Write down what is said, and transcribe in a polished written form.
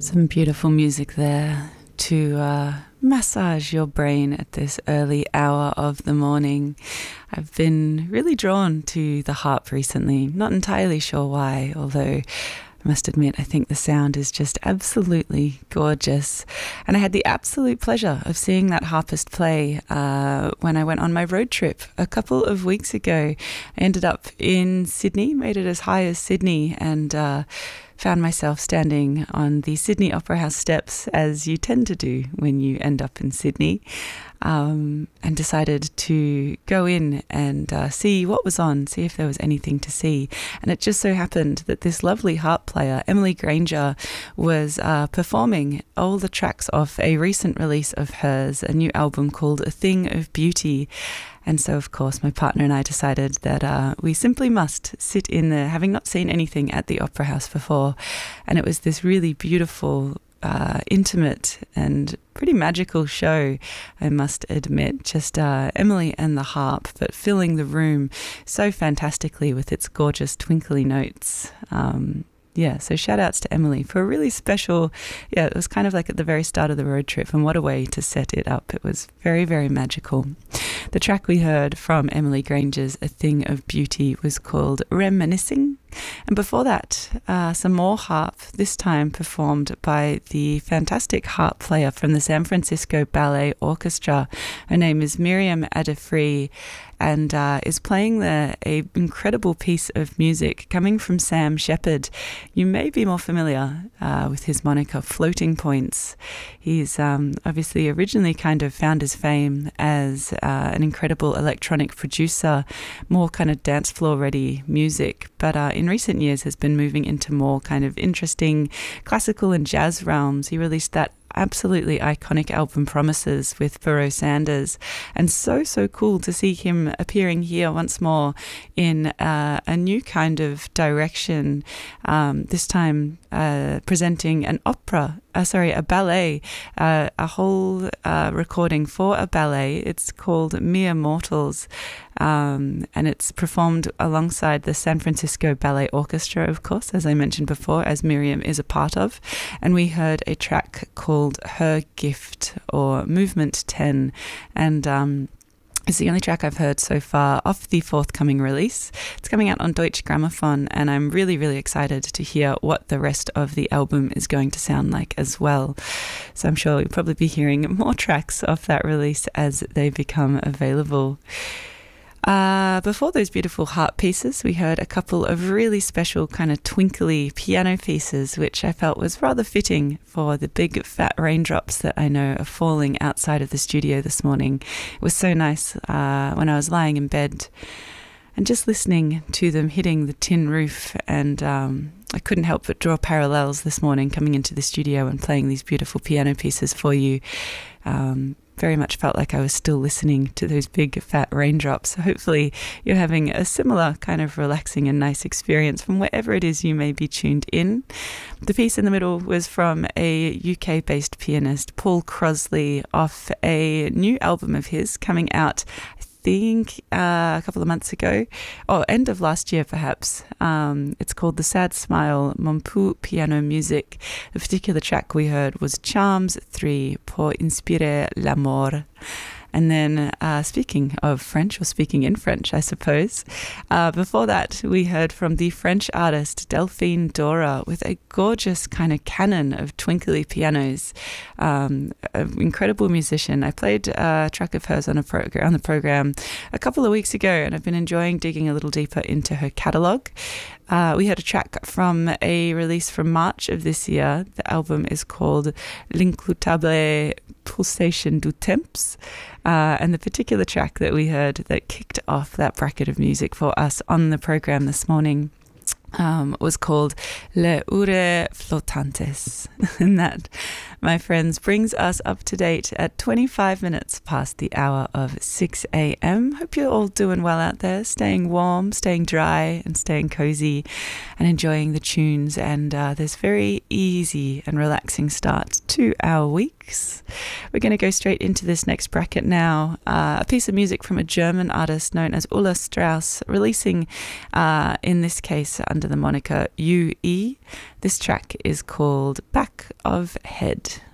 Some beautiful music there to massage your brain at this early hour of the morning. I've been really drawn to the harp recently, not entirely sure why, although I must admit I think the sound is just absolutely gorgeous. And I had the absolute pleasure of seeing that harpist play when I went on my road trip a couple of weeks ago. I ended up in Sydney, made it as high as Sydney, and found myself standing on the Sydney Opera House steps, as you tend to do when you end up in Sydney, and decided to go in and see what was on, see if there was anything to see. And it just so happened that this lovely harp player, Emily Granger, was performing all the tracks off a recent release of hers, a new album called A Thing of Beauty. And so, of course, my partner and I decided that we simply must sit in there, having not seen anything at the Opera House before. And it was this really beautiful, intimate and pretty magical show, I must admit. Just Emily and the harp, but filling the room so fantastically with its gorgeous twinkly notes. So shout outs to Emily for a really special, it was kind of like at the very start of the road trip, and what a way to set it up. It was very, very magical. The track we heard from Emily Granger's A Thing of Beauty was called Reminiscing. And before that, some more harp, this time performed by the fantastic harp player from the San Francisco Ballet Orchestra. Her name is Miriam Adefree, and is playing there an incredible piece of music coming from Sam Shepard. You may be more familiar with his moniker Floating Points. He's obviously originally kind of found his fame as an incredible electronic producer, more kind of dance floor ready music, but in recent years has been moving into more kind of interesting classical and jazz realms. He released that absolutely iconic album Promises with Pharoah Sanders, and so cool to see him appearing here once more in a new kind of direction, this time presenting an a ballet, a whole recording for a ballet. It's called Mere Mortals, and it's performed alongside the San Francisco Ballet Orchestra, of course, as I mentioned before, as Miriam is a part of. And we heard a track called Her Gift, or Movement 10, and it's the only track I've heard so far off the forthcoming release. It's coming out on Deutsche Grammophon, and I'm really, really excited to hear what the rest of the album is going to sound like as well. So I'm sure you'll probably be hearing more tracks off that release as they become available. Before those beautiful harp pieces, we heard a couple of really special kind of twinkly piano pieces, which I felt was rather fitting for the big fat raindrops that I know are falling outside of the studio this morning. It was so nice when I was lying in bed and just listening to them hitting the tin roof, and I couldn't help but draw parallels this morning coming into the studio and playing these beautiful piano pieces for you. Very much felt like I was still listening to those big fat raindrops. So hopefully you're having a similar kind of relaxing and nice experience from wherever it is you may be tuned in. The piece in the middle was from a UK-based pianist, Paul Crosley, off a new album of his coming out, I think a couple of months ago, or end of last year perhaps. It's called The Sad Smile, Mon Pou Piano Music. The particular track we heard was Charms 3 pour inspirer l'amour. And then speaking of French, or speaking in French, I suppose, before that we heard from the French artist Delphine Dora with a gorgeous kind of canon of twinkly pianos. An incredible musician. I played a track of hers on the program a couple of weeks ago, and I've been enjoying digging a little deeper into her catalogue. We had a track from a release from March of this year. The album is called L'incroyable Pulsation du Temps, and the particular track that we heard that kicked off that bracket of music for us on the program this morning was called Le Ure Flottantes. And that, my friends, brings us up to date at 25 minutes past the hour of 6 a.m. Hope you're all doing well out there, staying warm, staying dry, and staying cozy, and enjoying the tunes and this very easy and relaxing start to our weeks. We're going to go straight into this next bracket now. A piece of music from a German artist known as Ulla Strauss, releasing, in this case, under under the moniker UE. This track is called Back of Head.